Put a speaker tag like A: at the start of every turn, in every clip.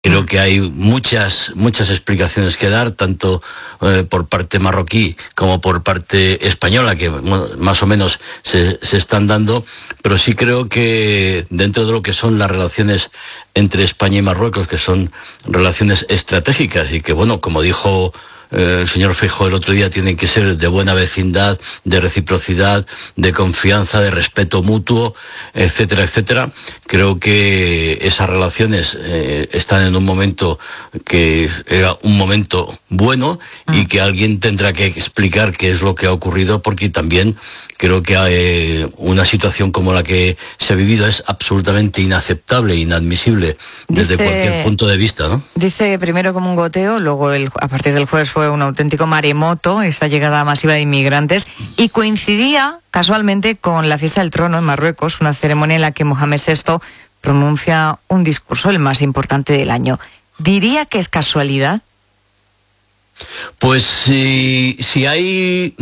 A: Creo que hay muchas explicaciones que dar, tanto por parte marroquí como por parte española, que más o menos se están dando, pero sí creo que dentro de lo que son las relaciones entre España y Marruecos, que son relaciones estratégicas y que, bueno, como dijo el señor Feijóo el otro día, tienen que ser de buena vecindad, de reciprocidad, de confianza, de respeto mutuo, etcétera, etcétera. Creo que esas relaciones están en un momento que era un momento bueno y que alguien tendrá que explicar qué es lo que ha ocurrido, porque también creo que una situación como la que se ha vivido es absolutamente inaceptable, inadmisible desde cualquier punto de vista, ¿no?
B: Dice primero como un goteo, luego a partir del jueves fue un auténtico maremoto, esa llegada masiva de inmigrantes, y coincidía casualmente con la fiesta del trono en Marruecos, una ceremonia en la que Mohamed VI pronuncia un discurso, el más importante del año. ¿Diría que es casualidad?
A: Pues si hay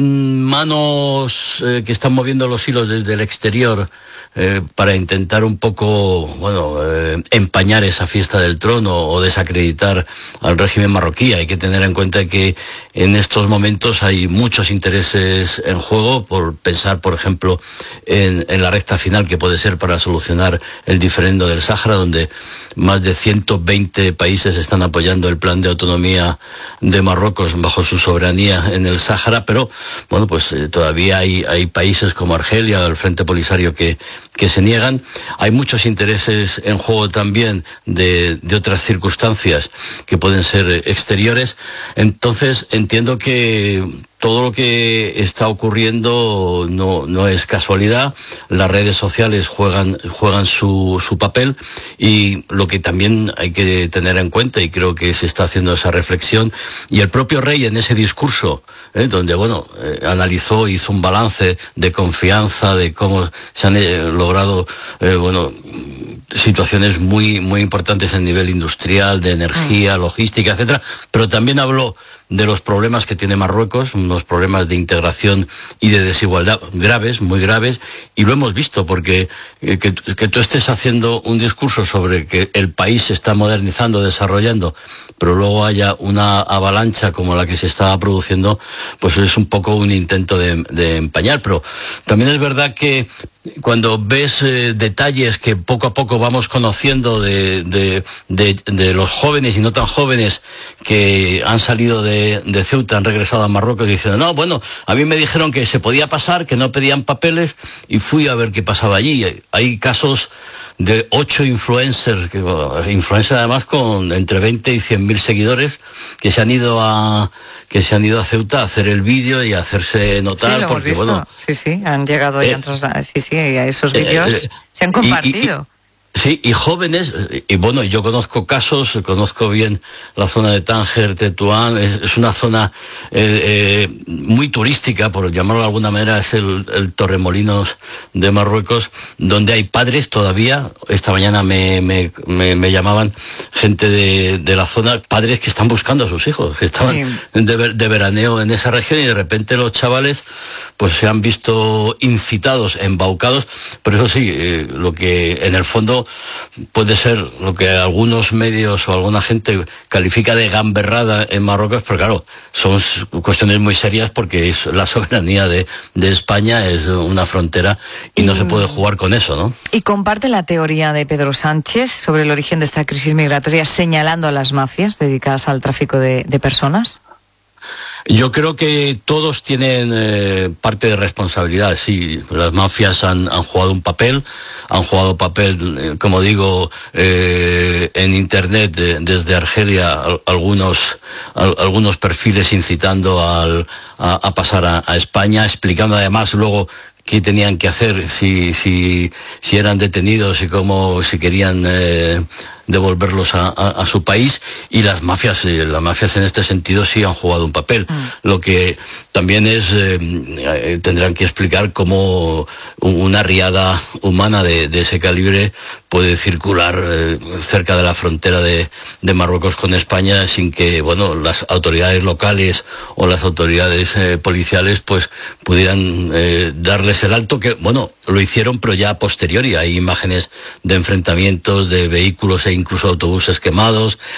A: manos que están moviendo los hilos desde el exterior para intentar un poco, empañar esa fiesta del trono o desacreditar al régimen marroquí, hay que tener en cuenta que en estos momentos hay muchos intereses en juego, por pensar, por ejemplo, en la recta final que puede ser para solucionar el diferendo del Sáhara, donde más de 120 países están apoyando el plan de autonomía de Marruecos bajo su soberanía en el Sáhara, pero bueno, pues todavía hay países como Argelia o el Frente Polisario que se niegan. Hay muchos intereses en juego también de otras circunstancias que pueden ser exteriores. Entonces entiendo que todo lo que está ocurriendo no es casualidad. Las redes sociales juegan su papel, y lo que también hay que tener en cuenta, y creo que se está haciendo esa reflexión, y el propio rey en ese discurso, donde analizó, hizo un balance de confianza, de cómo se han logrado situaciones muy importantes a nivel industrial, de energía, logística, etcétera, pero también habló de los problemas que tiene Marruecos, unos problemas de integración y de desigualdad graves, muy graves, y lo hemos visto, porque que tú estés haciendo un discurso sobre que el país se está modernizando, desarrollando, pero luego haya una avalancha como la que se estaba produciendo, pues es un poco un intento de empañar. Pero también es verdad que cuando ves detalles que poco a poco vamos conociendo de los jóvenes y no tan jóvenes que han salido de Ceuta, han regresado a Marruecos diciendo, no, bueno, a mí me dijeron que se podía pasar, que no pedían papeles, y fui a ver qué pasaba allí. Hay casos de 8 influencers además con entre 20 y 100.000 seguidores, que se han ido a Ceuta a hacer el vídeo y a hacerse notar.
B: Sí, lo hemos visto. Sí, han llegado ya a esos vídeos se han compartido.
A: Sí, y jóvenes, y bueno, yo conozco bien la zona de Tánger, Tetuán, es una zona muy turística, por llamarlo de alguna manera, es el Torremolinos de Marruecos, donde hay padres todavía. Esta mañana me llamaban gente de la zona, padres que están buscando a sus hijos, que estaban de veraneo en esa región, y de repente los chavales pues se han visto incitados, embaucados, pero eso sí, lo que en el fondo puede ser lo que algunos medios o alguna gente califica de gamberrada en Marruecos, pero claro, son cuestiones muy serias, porque es la soberanía de España, es una frontera, y no se puede jugar con eso, ¿no?
B: ¿Y comparte la teoría de Pedro Sánchez sobre el origen de esta crisis migratoria, señalando a las mafias dedicadas al tráfico de personas?
A: Yo creo que todos tienen parte de responsabilidad. Sí, las mafias han jugado un papel, como digo, en Internet, desde Argelia, algunos perfiles incitando a pasar a España, explicando además luego qué tenían que hacer si eran detenidos, y si querían devolverlos a su país. Y las mafias en este sentido sí han jugado un papel. Lo que también es, tendrán que explicar cómo una riada humana de ese calibre puede circular cerca de la frontera de Marruecos con España sin que las autoridades locales o las autoridades policiales pues pudieran darles el alto, que lo hicieron, pero ya a posteriori. Hay imágenes de enfrentamientos de vehículos e incluso autobuses quemados,